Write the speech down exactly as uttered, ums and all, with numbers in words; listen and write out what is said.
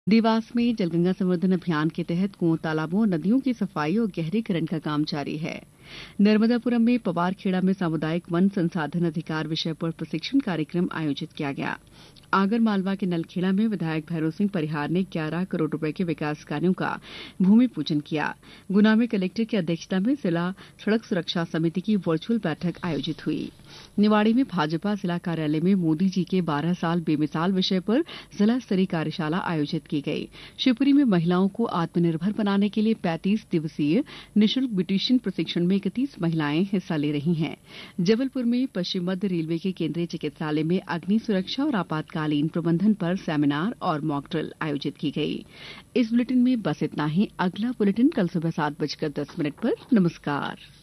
देवास में जलगंगा संवर्धन अभियान के तहत कुओं, तालाबों और नदियों की सफाई और गहरीकरण का काम जारी है। नर्मदापुरम में पवारखेड़ा में सामुदायिक वन संसाधन अधिकार विषय पर प्रशिक्षण कार्यक्रम आयोजित किया गया। आगर मालवा के नलखेड़ा में विधायक भैरव सिंह परिहार ने ग्यारह करोड़ रुपए के विकास कार्यों का भूमि पूजन किया। गुना में कलेक्टर की अध्यक्षता में जिला सड़क सुरक्षा समिति की वर्चुअल बैठक आयोजित हुई। निवाड़ी में भाजपा जिला कार्यालय में मोदी जी के बारह साल बेमिसाल विषय पर जिला स्तरीय कार्यशाला आयोजित की गई। शिवपुरी में महिलाओं को आत्मनिर्भर बनाने के लिए पैंतीस दिवसीय निःशुल्क ब्यूटिशियन प्रशिक्षण में इकतीस महिलाएं हिस्सा ले रही हैं। जबलपुर में पश्चिम मध्य रेलवे के केंद्रीय चिकित्सालय में अग्नि सुरक्षा और आपातकालीन प्रबंधन पर सेमिनार और मॉक ड्रिल आयोजित की गई। इस बुलेटिन में बस इतना ही। अगला बुलेटिन कल सुबह सात बजकर दस मिनट पर। नमस्कार।